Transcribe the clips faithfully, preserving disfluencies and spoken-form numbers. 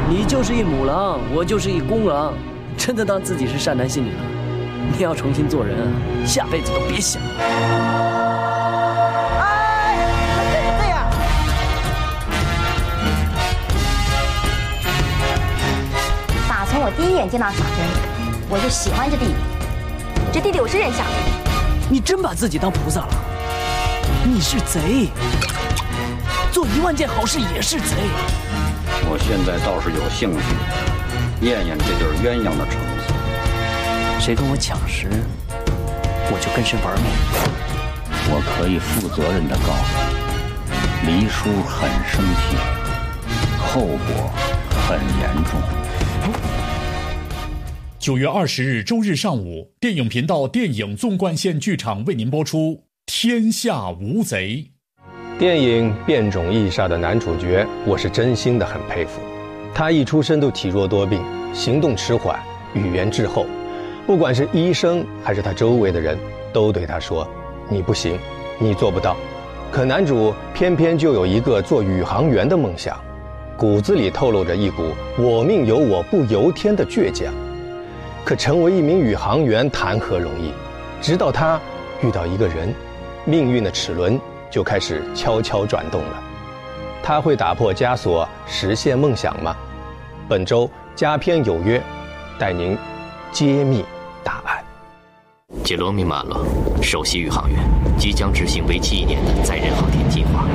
你就是一母狼，我就是一公狼，真的当自己是善男信女了？你要重新做人，下辈子都别想。 哎，怎么这样？ 打从我第一眼见到小珍，我就喜欢这弟弟。这弟弟我是认下的。 你真把自己当菩萨了？你是贼，做一万件好事也是贼。 我现在倒是有兴趣验验这对鸳鸯的成色。 谁跟我抢食，我就跟谁玩命。 我可以负责任地告诉你，黎叔很生气，后果很严重。 九月二十日周日上午，电影频道电影纵贯线剧场为您播出《天下无贼》。 电影《变种异煞》的男主角，我是真心的很佩服。他一出生都体弱多病，行动迟缓，语言滞后。不管是医生还是他周围的人，都对他说：“你不行，你做不到。”可男主偏偏就有一个做宇航员的梦想，骨子里透露着一股“我命由我不由天”的倔强。可成为一名宇航员谈何容易？直到他遇到一个人，命运的齿轮就开始悄悄转动了。他会打破枷锁，实现梦想吗？本周佳片有约，带您揭秘答案。 杰罗米·马勒，首席宇航员，即将执行为期一年的载人航天计划。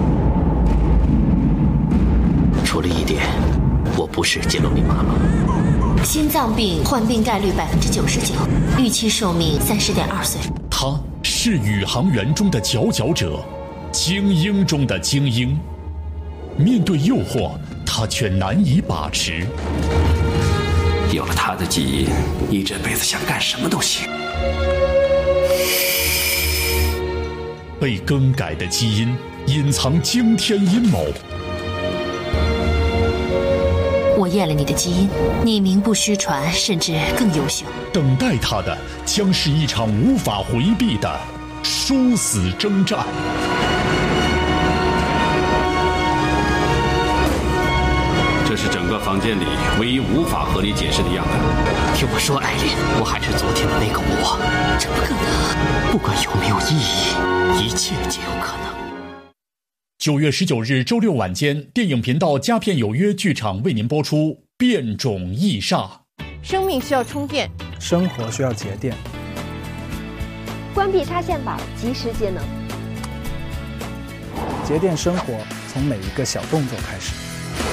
除了一点，我不是杰罗米·马勒。 心脏病患病概率百分之九十九，预期寿命三十点二岁。 他是宇航员中的佼佼者，精英中的精英。面对诱惑，他却难以把持。 有了他的基因，你这辈子想干什么都行。 被更改的基因隐藏惊天阴谋。 我验了你的基因，你名不虚传，甚至更优秀。 等待他的将是一场无法回避的殊死征战。 这是整个房间里唯一无法和你解释的样本。 听我说，艾琳，我还是昨天的那个我。 这不可能。 不管有没有意义，一切皆有可能。 九月十九日周六晚间，电影频道佳片有约剧场为您播出《变种异煞》。 生命需要充电， 生活需要节电。 关闭插线板，及时节能。 节电生活从每一个小动作开始。